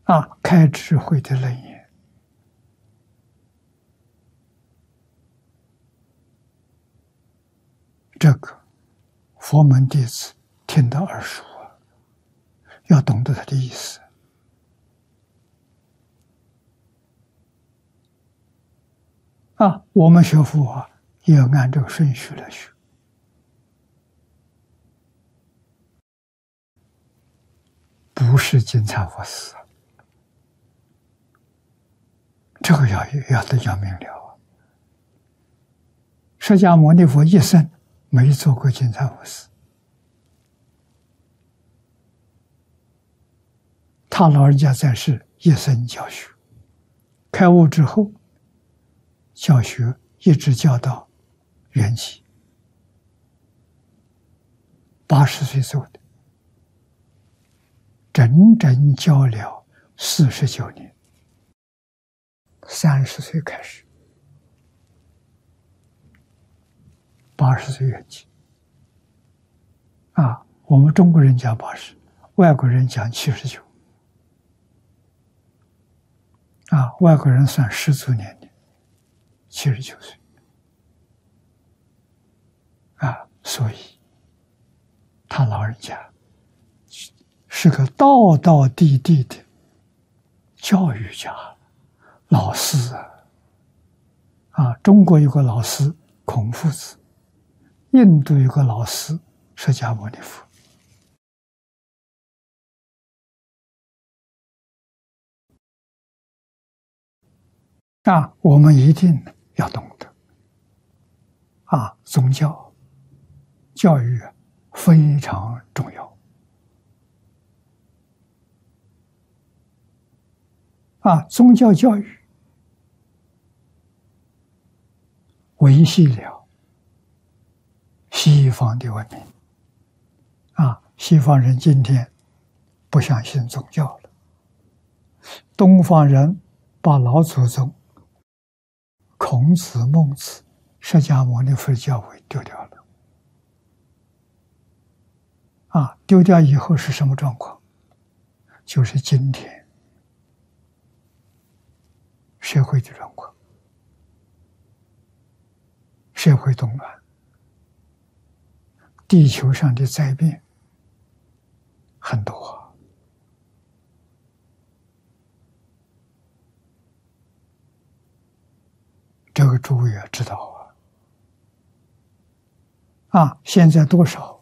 开智慧的楞严。这个佛门弟子听到耳熟要懂得他的意思。我们学佛也要按这个顺序来学。不是金蝉佛死，这个要明了。释迦牟尼佛一生没做过金蝉佛死，他老人家在世一生教学，开悟之后教学一直教到圆寂，80岁走的，整整教了49年，30岁开始，80岁圆寂。我们中国人讲80，外国人讲79。外国人算10足年龄，79岁。所以他老人家是个道道地地的教育家、老师中国有个老师孔夫子，印度有个老师释迦牟尼佛。我们一定要懂得宗教教育非常重要。宗教教育维系了西方的文明。西方人今天不相信宗教了，东方人把老祖宗孔子、孟子、释迦牟尼佛的教诲丢掉了。丢掉以后是什么状况？就是今天社会的状况，社会动乱，地球上的灾变很多这个诸位要知道现在多少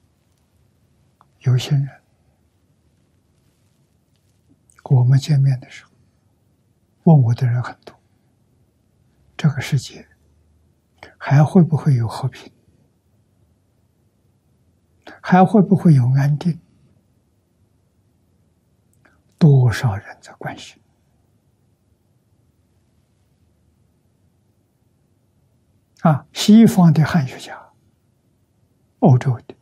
有些人，我们见面的时候问我的人很多，这个世界还会不会有和平？还会不会有安定？多少人在关心？西方的汉学家，欧洲的，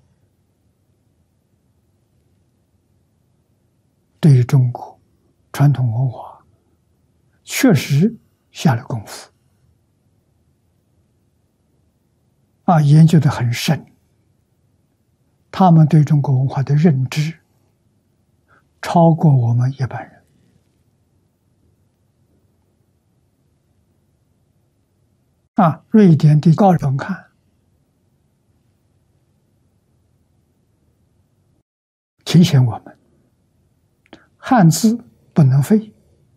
对于中国传统文化确实下了功夫，研究得很深。他们对中国文化的认知超过我们一般人。瑞典的高人看，提醒我们，汉字不能废。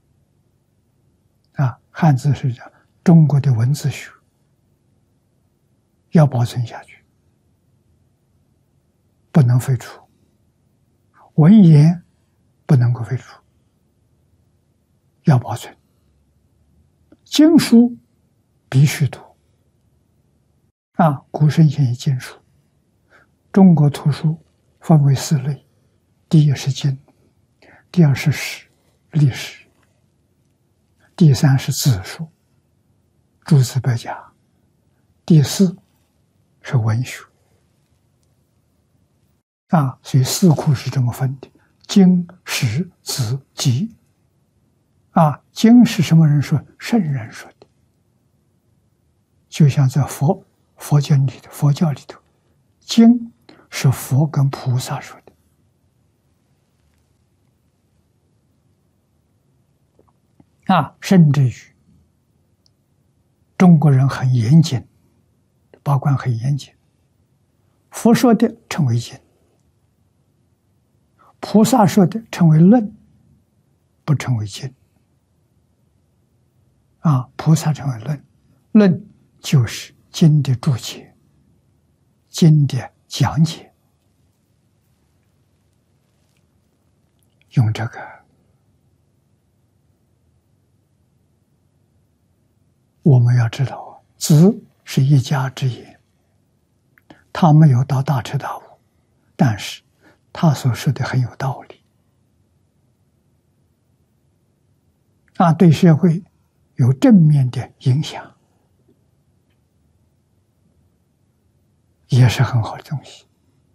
汉字是讲中国的文字学，要保存下去，不能废除。文言不能够废除，要保存。经书必须读。古圣先贤经书，中国图书分为4类：第一是经，第二是史、历史，第三是字书，诸子百家，第4是文学。所以4库是这么分的：经、史、子、集。经是什么人说？圣人说的。就像在佛教里头，经是佛跟菩萨说的。 甚至于中国人很严谨，八观很严谨，佛说的称为经，菩萨说的称为论，不称为经。菩萨称为论，论就是经的注解，经的讲解，用这个。我们要知道，子是一家之言，他没有到大彻大悟，但是他所说的很有道理，对社会有正面的影响，也是很好的东西，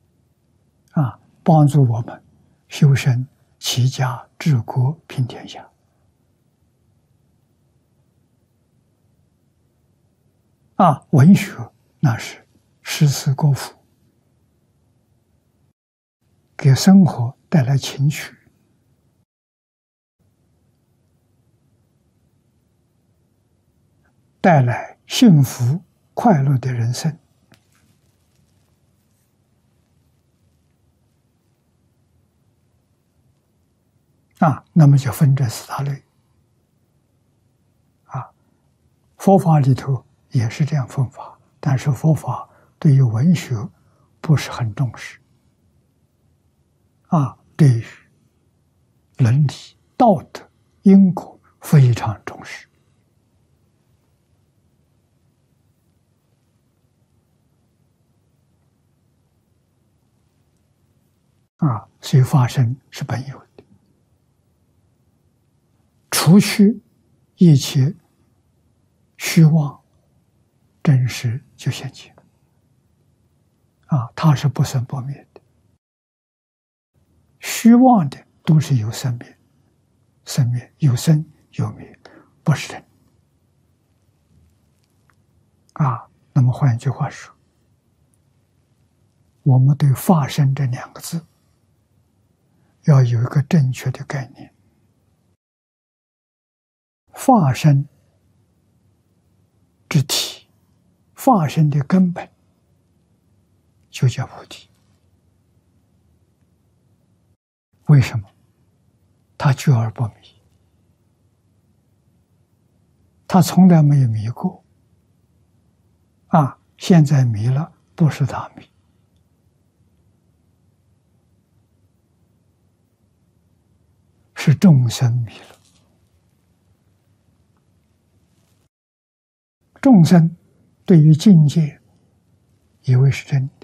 帮助我们修身齐家治国平天下。文学那是诗词歌赋，给生活带来情趣，带来幸福快乐的人生。那么就分这四大类。佛法里头也是这样分法，但是佛法对于文学不是很重视，对于伦理、道德、因果非常重视。所以发生是本有的，除去一切虚妄，真实就现前。它是不生不灭的。虚妄的都是有生灭，生灭有生有灭，不是真。那么换一句话说，我们对法身这两个字要有一个正确的概念。法身之体，法身的根本就叫菩提。为什么？他觉而不迷，他从来没有迷过。现在迷了，不是他迷，是众生迷了。众生对于境界以为是真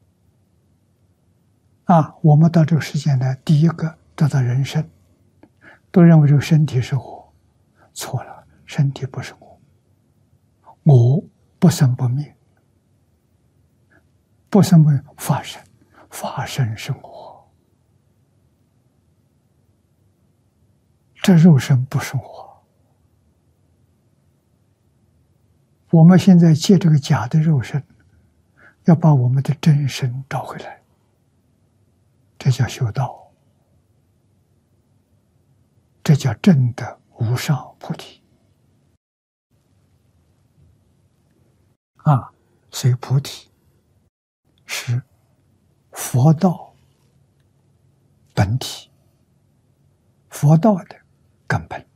的。我们到这个世界来，第一个得到人身，都认为这个身体是我，错了，身体不是我，我不生不灭，不生不灭法身，法身是我，这肉身不是我。我们现在借这个假的肉身，要把我们的真身找回来，这叫修道，这叫证得无上菩提。所以菩提是佛道本体，佛道的根本。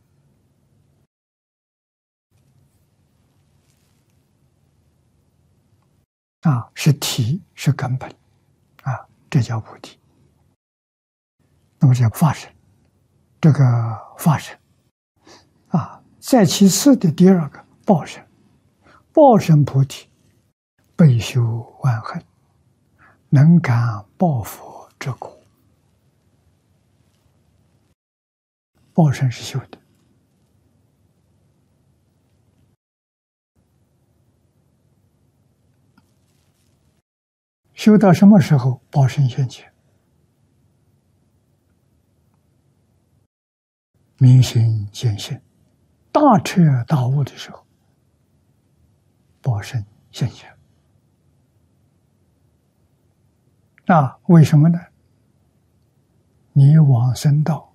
是体，是根本，这叫菩提。那么这法身，这个法身，再其次的第二个报身，报身菩提，备修万恨，能感报佛之果。报身是修的，修到什么时候报身现前？明心见性，大彻大悟的时候，报身现前。为什么呢？你往生到